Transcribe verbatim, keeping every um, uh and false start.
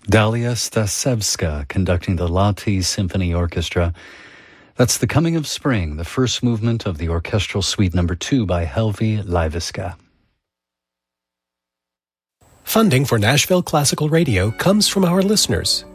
Dalia Stasevska conducting the Lahti Symphony Orchestra. That's The Coming of Spring, the first movement of the Orchestral Suite Number two by Helvi Leiviska. Funding for Nashville Classical Radio comes from our listeners